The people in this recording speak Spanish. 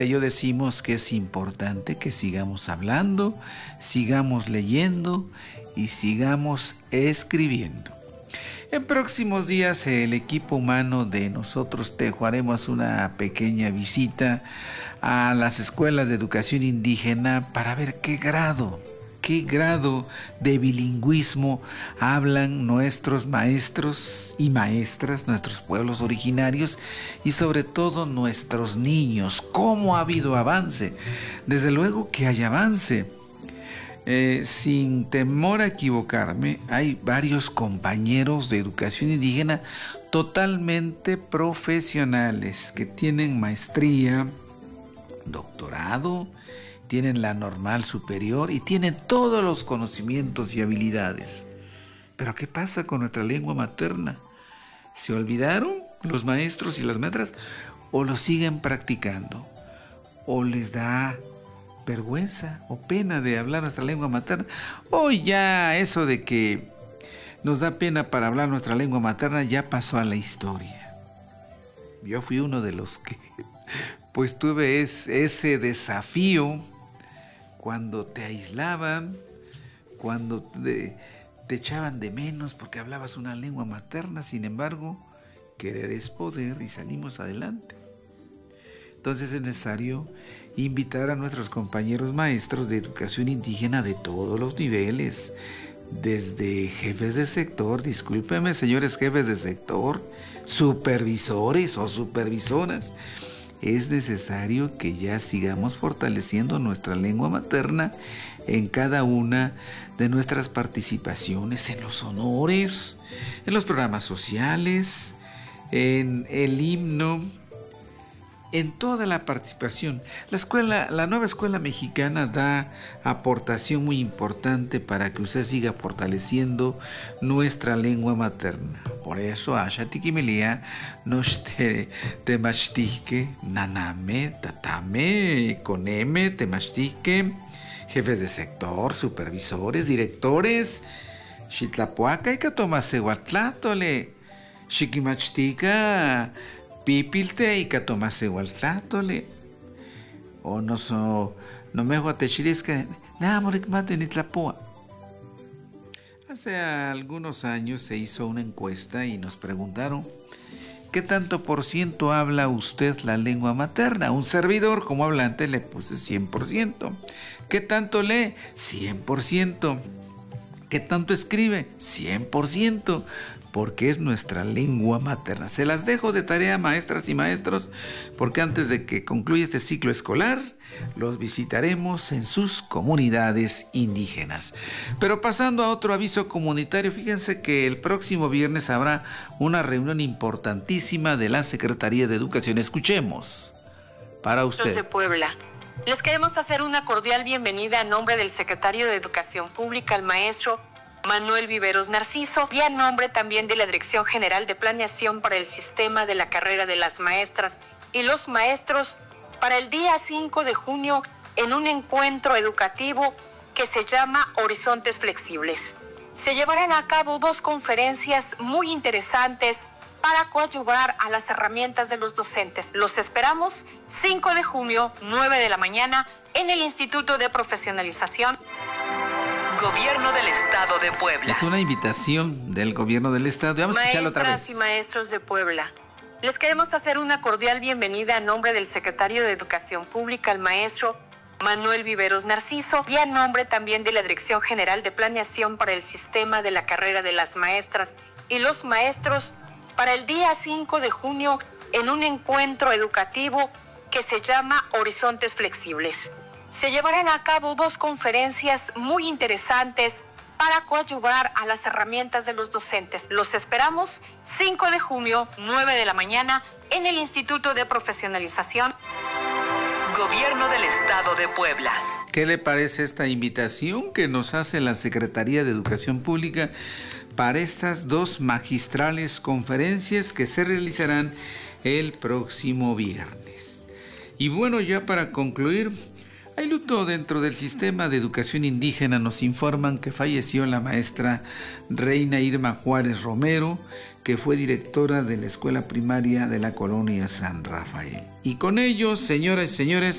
ello decimos que es importante que sigamos hablando, sigamos leyendo y sigamos escribiendo. En próximos días el equipo humano de nosotros Tejo haremos una pequeña visita a las escuelas de educación indígena para ver qué grado de bilingüismo hablan nuestros maestros y maestras, nuestros pueblos originarios y sobre todo nuestros niños. ¿Cómo ha habido avance? Desde luego que hay avance. Sin temor a equivocarme, hay varios compañeros de educación indígena totalmente profesionales que tienen maestría, doctorado, tienen la normal superior y tienen todos los conocimientos y habilidades. Pero ¿qué pasa con nuestra lengua materna? ¿Se olvidaron los maestros y las maestras o lo siguen practicando? ¿O les da vergüenza o pena de hablar nuestra lengua materna? Hoy ya eso de que nos da pena para hablar nuestra lengua materna ya pasó a la historia. Yo fui uno de los que pues tuve ese desafío cuando te aislaban, cuando te echaban de menos porque hablabas una lengua materna. Sin embargo, querer es poder y salimos adelante. Entonces es necesario invitar a nuestros compañeros maestros de educación indígena de todos los niveles, desde jefes de sector, discúlpenme señores jefes de sector, supervisores o supervisoras. Es necesario que ya sigamos fortaleciendo nuestra lengua materna en cada una de nuestras participaciones, en los honores, en los programas sociales, en el himno, en toda la participación. La nueva escuela mexicana da aportación muy importante para que usted siga fortaleciendo nuestra lengua materna. Por eso, Ashatikimelia nos temachtique, naname, tatame, coneme, temachtique, jefes de sector, supervisores, directores, Xitlapuaca y Catomacehuatlátole, Xiquimachtica, Pipilte y Catomacehuatlátole, o no me guatechilisca, namorik mate ni tlapua. Hace algunos años se hizo una encuesta y nos preguntaron ¿qué tanto por ciento habla usted la lengua materna? Un servidor como hablante le puse 100%. ¿Qué tanto lee? 100%. ¿Qué tanto escribe? 100%. Porque es nuestra lengua materna. Se las dejo de tarea, maestras y maestros, porque antes de que concluya este ciclo escolar, los visitaremos en sus comunidades indígenas. Pero pasando a otro aviso comunitario, fíjense que el próximo viernes habrá una reunión importantísima de la Secretaría de Educación. Escuchemos. Para usted. De Puebla. Les queremos hacer una cordial bienvenida a nombre del Secretario de Educación Pública, el maestro Manuel Viveros Narciso, y a nombre también de la Dirección General de Planeación para el Sistema de la Carrera de las Maestras y los Maestros, para el día 5 de junio en un encuentro educativo que se llama Horizontes Flexibles. Se llevarán a cabo 2 conferencias muy interesantes para coadyuvar a las herramientas de los docentes. Los esperamos 5 de junio, 9 de la mañana, en el Instituto de Profesionalización. Gobierno del Estado de Puebla. Es una invitación del Gobierno del Estado. Vamos a escucharlo otra vez. Maestras y maestros de Puebla, les queremos hacer una cordial bienvenida a nombre del Secretario de Educación Pública, el maestro Manuel Viveros Narciso, y a nombre también de la Dirección General de Planeación para el Sistema de la Carrera de las Maestras y los Maestros, para el día 5 de junio en un encuentro educativo que se llama Horizontes Flexibles. Se llevarán a cabo 2 conferencias muy interesantes para coadyuvar a las herramientas de los docentes. Los esperamos 5 de junio, 9 de la mañana, en el Instituto de Profesionalización. Gobierno del Estado de Puebla. ¿Qué le parece esta invitación que nos hace la Secretaría de Educación Pública para estas 2 magistrales conferencias que se realizarán el próximo viernes? Y bueno, ya para concluir, hay luto dentro del sistema de educación indígena. Nos informan que falleció la maestra Reina Irma Juárez Romero, que fue directora de la escuela primaria de la colonia San Rafael. Y con ello, señoras y señores,